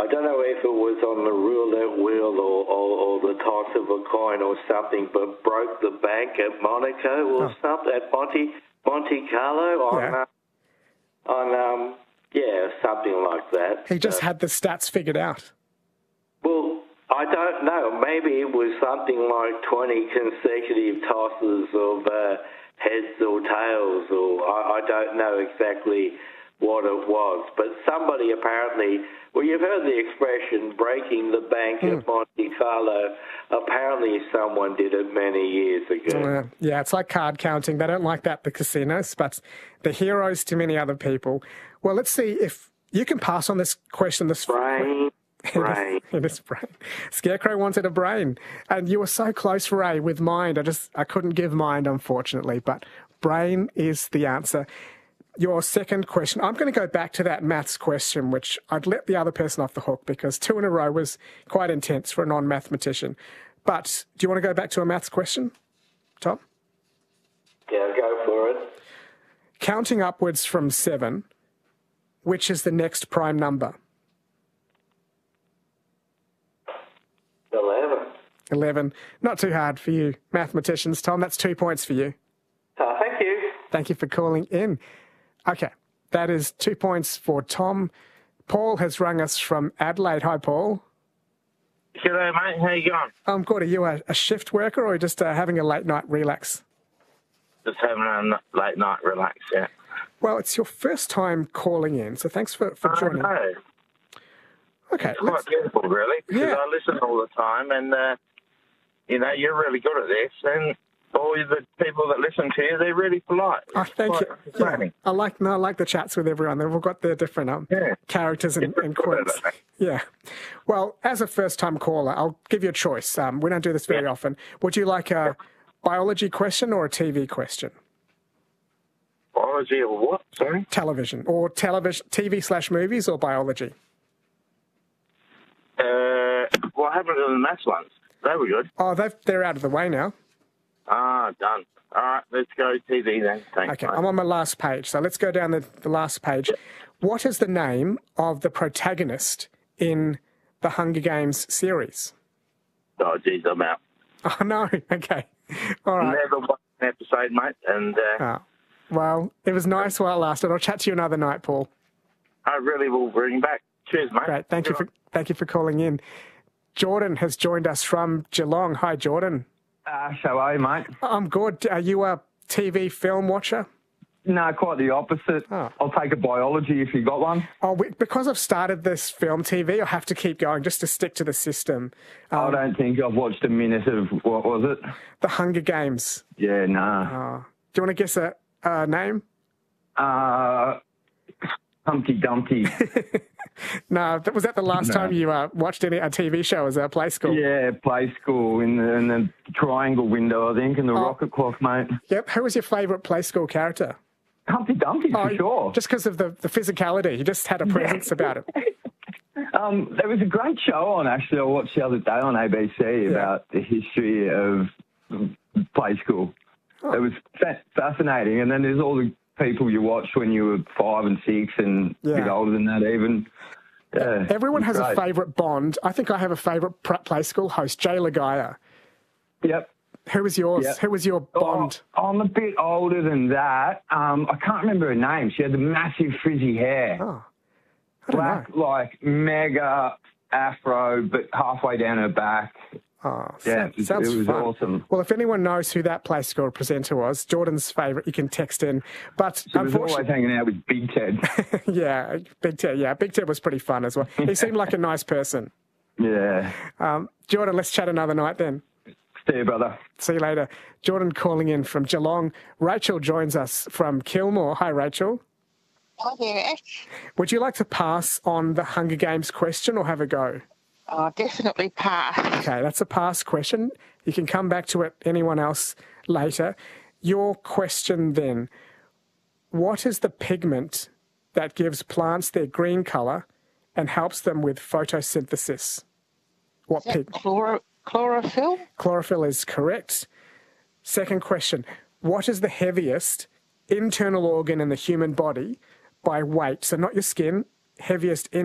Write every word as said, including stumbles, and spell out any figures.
I don't know if it was on the roulette wheel or, or, or the toss of a coin or something, but broke the bank at Monaco or oh. something, at Monte, Monte Carlo on, yeah. uh, on um, yeah, something like that. He just uh, had the stats figured out. Well, I don't know. Maybe it was something like twenty consecutive tosses of uh, heads or tails, or I, I don't know exactly what it was. But somebody apparently, well, you've heard the expression breaking the bank mm. at Monte Carlo. Apparently someone did it many years ago. Uh, yeah, it's like card counting. They don't like that, the casinos, but the heroes to many other people. Well, let's see if you can pass on this question. This brain. Brain. It is brain. Scarecrow wanted a brain. And you were so close, Ray, with mind. I just, I couldn't give mind, unfortunately, but brain is the answer. Your second question, I'm going to go back to that maths question, which I'd let the other person off the hook because two in a row was quite intense for a non-mathematician. But do you want to go back to a maths question, Tom? Yeah, go for it. Counting upwards from seven, which is the next prime number? Eleven. Eleven. Not too hard for you mathematicians, Tom. That's two points for you. Oh, thank you. Thank you for calling in. Okay, that is two points for Tom. Paul has rung us from Adelaide. Hi, Paul. G'day, mate. How you going? I'm good. Are you a, a shift worker or just uh, having a late night relax? Just having a late night relax, yeah. Well, it's your first time calling in, so thanks for, for joining. I know. Okay. It's quite beautiful, really, because yeah. I listen all the time, and, uh, you know, you're really good at this, and all the people that listen to you, they're really polite. Oh, thank you. Yeah, I like no, I like the chats with everyone. They've all got their different um, yeah. characters and, and quirks. Yeah. Well, as a first-time caller, I'll give you a choice. Um, we don't do this very yeah. often. Would you like a biology question or a T V question? Biology or what? Sorry? Television. Or television, T V slash movies or biology? Uh, what happened to the maths ones? They were good. Oh, they've, they're out of the way now. Ah, done. All right, let's go T V then. Thanks, okay, mate. I'm on my last page, so let's go down the, the last page. Yep. What is the name of the protagonist in the Hunger Games series? Oh, geez, I'm out. Oh, no. Okay. All right. Never watched an episode, mate, and... Uh, oh. Well, it was nice while it lasted. I'll chat to you another night, Paul. I really will bring back. Cheers, mate. Great. Thank Good you for on. Thank you for calling in. Jordan has joined us from Geelong. Hi, Jordan. Uh, how are you, mate? I'm good. Are you a T V film watcher? No, quite the opposite. Oh. I'll take a biology if you got one. Oh, we, because I've started this film T V, I have to keep going just to stick to the system. Um, I don't think I've watched a minute of, what was it? The Hunger Games. Yeah, nah. Oh. Do you want to guess a, a name? Uh, Humpty Dumpty. No, was that the last no. time you uh, watched any a T V show as a Play School? Yeah, Play School in the, in the triangle window, I think, and the oh. rocket clock, mate. Yep. Who was your favourite Play School character? Humpty Dumpty, oh, for sure. Just because of the, the physicality. He just had a presence yeah. about it. um, there was a great show on, actually, I watched the other day on A B C yeah. about the history of Play School. Oh. It was fa- fascinating. And then there's all the people you watched when you were five and six and yeah. a bit older than that even. Yeah, everyone has great. a favourite Bond. I think I have a favourite Play School host, Jay Lagaya. Yep. Who was yours? Yep. Who was your Bond? Oh, I'm a bit older than that. Um, I can't remember her name. She had the massive frizzy hair. Oh, I don't Black, know. like mega afro, but halfway down her back. Oh, yeah, sounds, sounds it was fun. awesome. Well, if anyone knows who that Play School presenter was, Jordan's favourite, you can text in. But she was always hanging out with Big Ted. yeah, Big Ted. Yeah, Big Ted was pretty fun as well. He seemed like a nice person. Yeah. Um, Jordan, let's chat another night then. See you, brother. See you later. Jordan calling in from Geelong. Rachel joins us from Kilmore. Hi, Rachel. Hi there. Would you like to pass on the Hunger Games question or have a go? Oh, definitely pass. Okay, that's a pass question. You can come back to it, anyone else, later. Your question then, what is the pigment that gives plants their green colour and helps them with photosynthesis? What pigment? Chloro- chlorophyll? Chlorophyll is correct. Second question, what is the heaviest internal organ in the human body by weight? So not your skin, heaviest